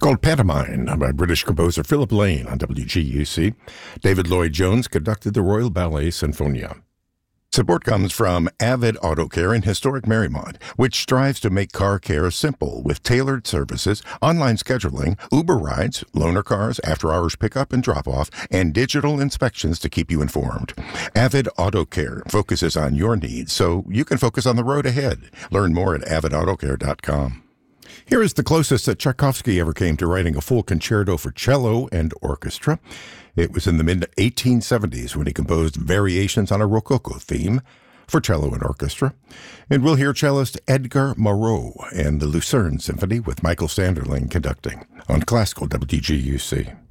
called Pantomime by British composer Philip Lane on WGUC. David Lloyd Jones conducted the Royal Ballet Sinfonia. Support comes from Avid Auto Care in historic Marymount, which strives to make car care simple with tailored services, online scheduling, Uber rides, loaner cars, after-hours pickup and drop-off, and digital inspections to keep you informed. Avid Auto Care focuses on your needs so you can focus on the road ahead. Learn more at avidautocare.com. Here is the closest that Tchaikovsky ever came to writing a full concerto for cello and orchestra. It was in the mid-1870s when he composed variations on a Rococo theme for cello and orchestra. And we'll hear cellist Edgar Moreau and the Lucerne Symphony with Michael Sanderling conducting on Classical WGUC.